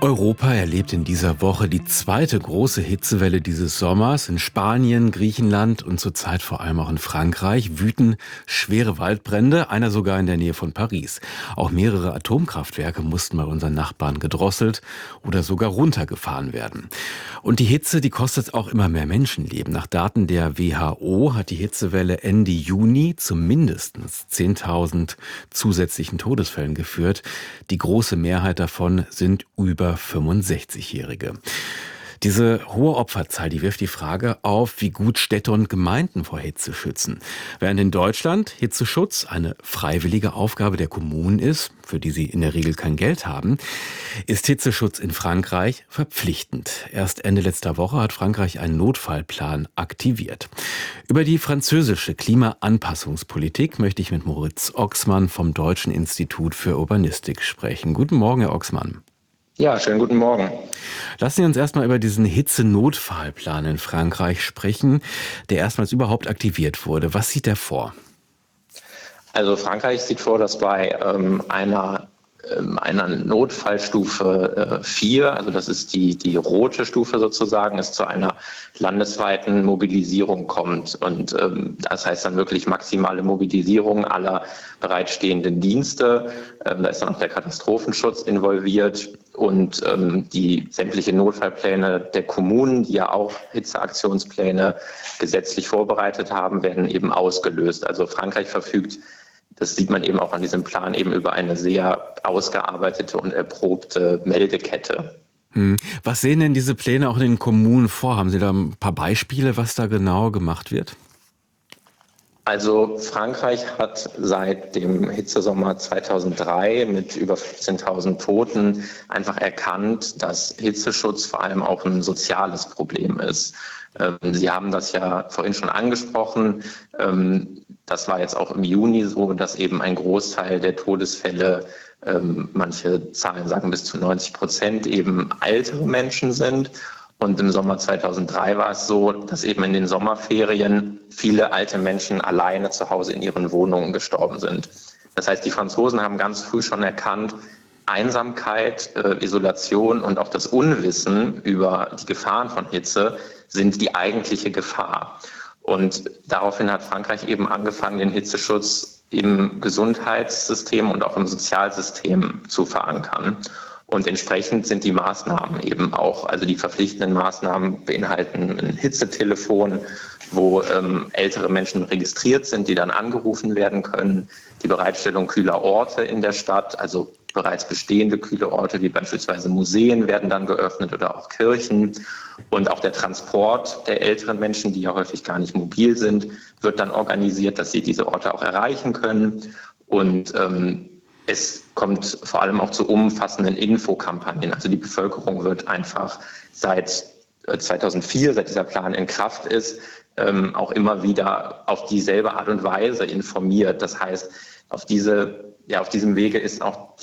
Europa erlebt in dieser Woche die zweite große Hitzewelle dieses Sommers. In Spanien, Griechenland und zurzeit vor allem auch in Frankreich wüten schwere Waldbrände, einer sogar in der Nähe von Paris. Auch mehrere Atomkraftwerke mussten bei unseren Nachbarn gedrosselt oder sogar runtergefahren werden. Und die Hitze, die kostet auch immer mehr Menschenleben. Nach Daten der WHO hat die Hitzewelle Ende Juni zu mindestens 10.000 zusätzlichen Todesfällen geführt. Die große Mehrheit davon sind über 65-Jährige. Diese hohe Opferzahl, die wirft die Frage auf, wie gut Städte und Gemeinden vor Hitze schützen. Während in Deutschland Hitzeschutz eine freiwillige Aufgabe der Kommunen ist, für die sie in der Regel kein Geld haben, ist Hitzeschutz in Frankreich verpflichtend. Erst Ende letzter Woche hat Frankreich einen Notfallplan aktiviert. Über die französische Klimaanpassungspolitik möchte ich mit Moritz Ochsmann vom Deutschen Institut für Urbanistik sprechen. Guten Morgen, Herr Ochsmann. Ja, schönen guten Morgen. Lassen Sie uns erstmal über diesen Hitzenotfallplan in Frankreich sprechen, der erstmals überhaupt aktiviert wurde. Was sieht der vor? Also Frankreich sieht vor, dass bei einer Notfallstufe 4, also das ist die rote Stufe sozusagen, es zu einer landesweiten Mobilisierung kommt. Und das heißt dann wirklich maximale Mobilisierung aller bereitstehenden Dienste. Da ist dann auch der Katastrophenschutz involviert und die sämtliche Notfallpläne der Kommunen, die ja auch Hitzeaktionspläne gesetzlich vorbereitet haben, werden eben ausgelöst. Also Frankreich verfügt, das sieht man eben auch an diesem Plan, eben über eine sehr ausgearbeitete und erprobte Meldekette. Was sehen denn diese Pläne auch in den Kommunen vor? Haben Sie da ein paar Beispiele, was da genau gemacht wird? Also Frankreich hat seit dem Hitzesommer 2003 mit über 15.000 Toten einfach erkannt, dass Hitzeschutz vor allem auch ein soziales Problem ist. Sie haben das ja vorhin schon angesprochen. Das war jetzt auch im Juni so, dass eben ein Großteil der Todesfälle, manche Zahlen sagen bis zu 90%, eben ältere Menschen sind. Und im Sommer 2003 war es so, dass eben in den Sommerferien viele alte Menschen alleine zu Hause in ihren Wohnungen gestorben sind. Das heißt, die Franzosen haben ganz früh schon erkannt, Einsamkeit, Isolation und auch das Unwissen über die Gefahren von Hitze sind die eigentliche Gefahr. Und daraufhin hat Frankreich eben angefangen, den Hitzeschutz im Gesundheitssystem und auch im Sozialsystem zu verankern. Und entsprechend sind die Maßnahmen eben auch, also die verpflichtenden Maßnahmen beinhalten ein Hitzetelefon, wo ältere Menschen registriert sind, die dann angerufen werden können, die Bereitstellung kühler Orte in der Stadt, also bereits bestehende kühle Orte wie beispielsweise Museen werden dann geöffnet oder auch Kirchen. Und auch der Transport der älteren Menschen, die ja häufig gar nicht mobil sind, wird dann organisiert, dass sie diese Orte auch erreichen können. Und es kommt vor allem auch zu umfassenden Infokampagnen. Also die Bevölkerung wird einfach seit 2004, seit dieser Plan in Kraft ist, auch immer wieder auf dieselbe Art und Weise informiert. Das heißt, auf diesem Wege ist auch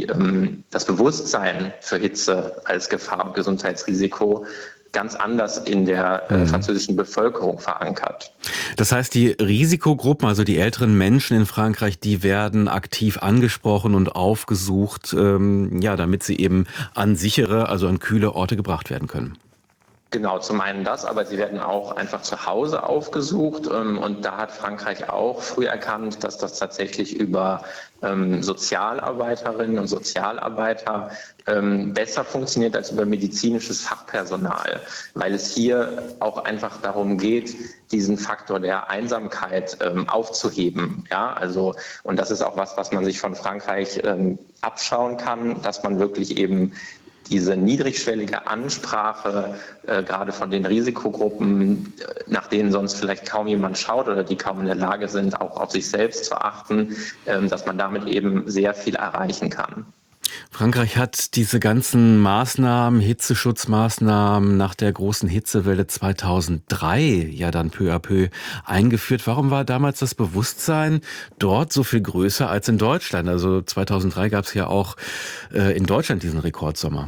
das Bewusstsein für Hitze als Gefahr und Gesundheitsrisiko ganz anders in der französischen Bevölkerung verankert. Das heißt, die Risikogruppen, also die älteren Menschen in Frankreich, die werden aktiv angesprochen und aufgesucht, damit sie eben an sichere, also an kühle Orte gebracht werden können. Genau, zum einen das, aber sie werden auch einfach zu Hause aufgesucht. Und da hat Frankreich auch früh erkannt, dass das tatsächlich über Sozialarbeiterinnen und Sozialarbeiter besser funktioniert als über medizinisches Fachpersonal, weil es hier auch einfach darum geht, diesen Faktor der Einsamkeit aufzuheben. Ja, also, und das ist auch was man sich von Frankreich abschauen kann, dass man wirklich eben diese niedrigschwellige Ansprache, gerade von den Risikogruppen, nach denen sonst vielleicht kaum jemand schaut oder die kaum in der Lage sind, auch auf sich selbst zu achten, dass man damit eben sehr viel erreichen kann. Frankreich hat diese ganzen Maßnahmen, Hitzeschutzmaßnahmen nach der großen Hitzewelle 2003 ja dann peu à peu eingeführt. Warum war damals das Bewusstsein dort so viel größer als in Deutschland? Also 2003 gab es ja auch in Deutschland diesen Rekordsommer.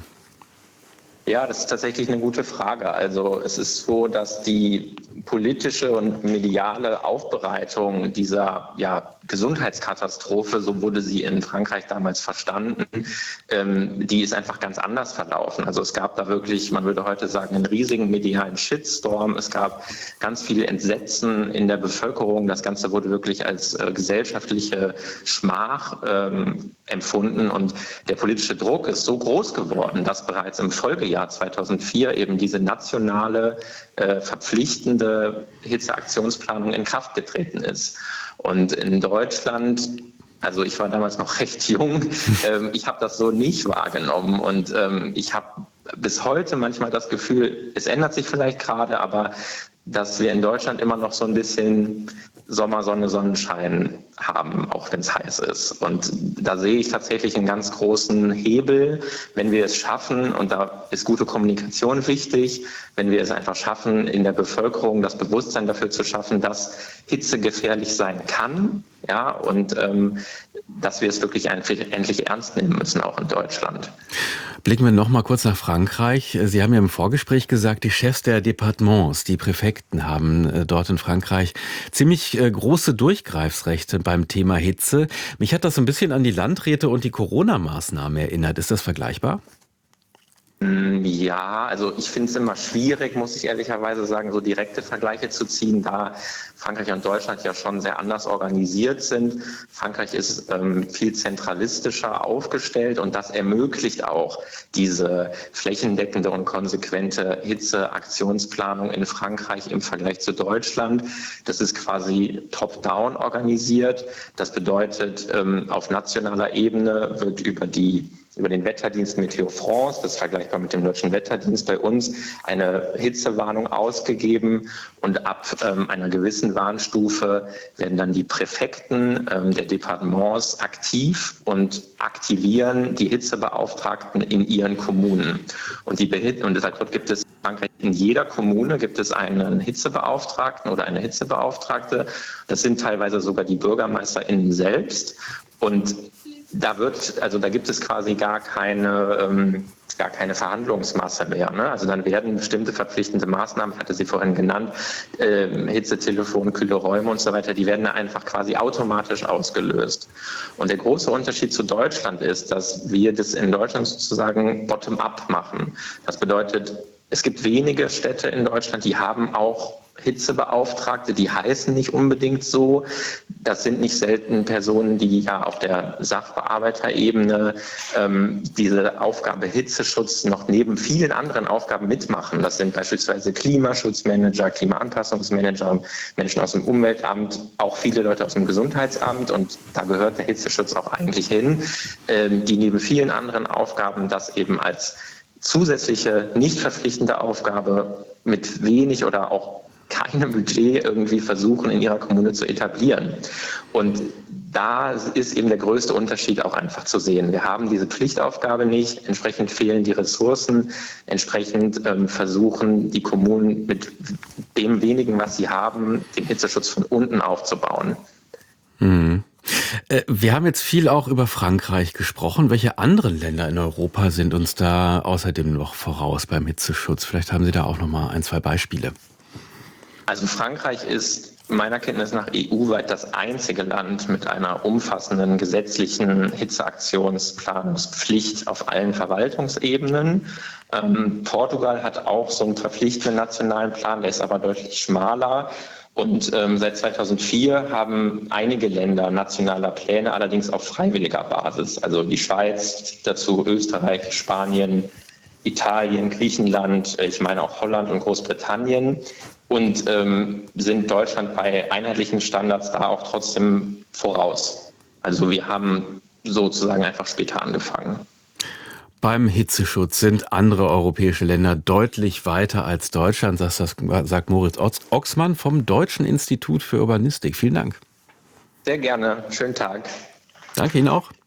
Ja, das ist tatsächlich eine gute Frage. Also es ist so, dass die politische und mediale Aufbereitung dieser Gesundheitskatastrophe, so wurde sie in Frankreich damals verstanden, die ist einfach ganz anders verlaufen. Also es gab da wirklich, man würde heute sagen, einen riesigen medialen Shitstorm. Es gab ganz viel Entsetzen in der Bevölkerung. Das Ganze wurde wirklich als gesellschaftliche Schmach empfunden. Und der politische Druck ist so groß geworden, dass bereits im Folgejahr 2004 eben diese nationale verpflichtende Hitzeaktionsplanung in Kraft getreten ist. Und in Deutschland, also ich war damals noch recht jung, ich habe das so nicht wahrgenommen und ich habe bis heute manchmal das Gefühl, es ändert sich vielleicht gerade, aber dass wir in Deutschland immer noch so ein bisschen Sommersonne, Sonnenschein haben, auch wenn es heiß ist. Und da sehe ich tatsächlich einen ganz großen Hebel, wenn wir es schaffen, und da ist gute Kommunikation wichtig, wenn wir es einfach schaffen, in der Bevölkerung das Bewusstsein dafür zu schaffen, dass Hitze gefährlich sein kann, ja, und dass wir es wirklich endlich ernst nehmen müssen, auch in Deutschland. Blicken wir noch mal kurz nach Frankreich. Sie haben ja im Vorgespräch gesagt, die Chefs der Départements, die Präfekten, haben dort in Frankreich ziemlich große Durchgreifsrechte beim Thema Hitze. Mich hat das so ein bisschen an die Landräte und die Corona-Maßnahmen erinnert. Ist das vergleichbar? Ja, also ich finde es immer schwierig, muss ich ehrlicherweise sagen, so direkte Vergleiche zu ziehen, da Frankreich und Deutschland ja schon sehr anders organisiert sind. Frankreich ist viel zentralistischer aufgestellt und das ermöglicht auch diese flächendeckende und konsequente Hitzeaktionsplanung in Frankreich im Vergleich zu Deutschland. Das ist quasi top-down organisiert. Das bedeutet, auf nationaler Ebene wird über den Wetterdienst Meteo France, das ist vergleichbar mit dem deutschen Wetterdienst bei uns, eine Hitzewarnung ausgegeben und ab einer gewissen Warnstufe werden dann die Präfekten der Departements aktiv und aktivieren die Hitzebeauftragten in ihren Kommunen. Und deshalb gibt es in Frankreich in jeder Kommune gibt es einen Hitzebeauftragten oder eine Hitzebeauftragte. Das sind teilweise sogar die BürgermeisterInnen selbst. Und da gibt es quasi gar keine Verhandlungsmasse mehr. Ne? Also dann werden bestimmte verpflichtende Maßnahmen, ich hatte sie vorhin genannt, Hitzetelefon, kühle Räume und so weiter, die werden einfach quasi automatisch ausgelöst. Und der große Unterschied zu Deutschland ist, dass wir das in Deutschland sozusagen bottom-up machen. Das bedeutet, es gibt wenige Städte in Deutschland, die haben auch Hitzebeauftragte, die heißen nicht unbedingt so. Das sind nicht selten Personen, die ja auf der Sachbearbeiterebene diese Aufgabe Hitzeschutz noch neben vielen anderen Aufgaben mitmachen. Das sind beispielsweise Klimaschutzmanager, Klimaanpassungsmanager, Menschen aus dem Umweltamt, auch viele Leute aus dem Gesundheitsamt und da gehört der Hitzeschutz auch eigentlich hin, die neben vielen anderen Aufgaben das eben als zusätzliche, nicht verpflichtende Aufgabe mit wenig oder auch keinem Budget irgendwie versuchen, in ihrer Kommune zu etablieren. Und da ist eben der größte Unterschied auch einfach zu sehen. Wir haben diese Pflichtaufgabe nicht, entsprechend fehlen die Ressourcen, entsprechend versuchen die Kommunen mit dem wenigen, was sie haben, den Hitzeschutz von unten aufzubauen. Mhm. Wir haben jetzt viel auch über Frankreich gesprochen. Welche anderen Länder in Europa sind uns da außerdem noch voraus beim Hitzeschutz? Vielleicht haben Sie da auch noch mal ein, zwei Beispiele. Also Frankreich ist meiner Kenntnis nach EU-weit das einzige Land mit einer umfassenden gesetzlichen Hitzeaktionsplanungspflicht auf allen Verwaltungsebenen. Portugal hat auch so einen verpflichtenden nationalen Plan, der ist aber deutlich schmaler. Und seit 2004 haben einige Länder nationale Pläne, allerdings auf freiwilliger Basis. Also die Schweiz, dazu Österreich, Spanien, Italien, Griechenland, ich meine auch Holland und Großbritannien. Und sind Deutschland bei einheitlichen Standards da auch trotzdem voraus. Also wir haben sozusagen einfach später angefangen. Beim Hitzeschutz sind andere europäische Länder deutlich weiter als Deutschland, sagt Moritz Oxmann vom Deutschen Institut für Urbanistik. Vielen Dank. Sehr gerne. Schönen Tag. Danke Ihnen auch.